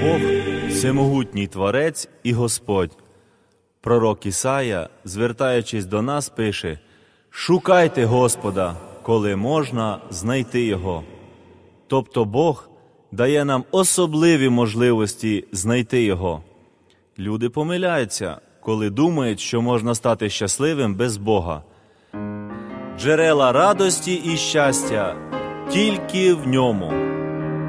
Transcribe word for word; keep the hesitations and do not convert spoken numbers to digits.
Бог – всемогутній Творець і Господь. Пророк Ісая, звертаючись до нас, пише: «Шукайте Господа, коли можна знайти Його». Тобто Бог дає нам особливі можливості знайти Його. Люди помиляються, коли думають, що можна стати щасливим без Бога. Джерела радості і щастя тільки в Ньому.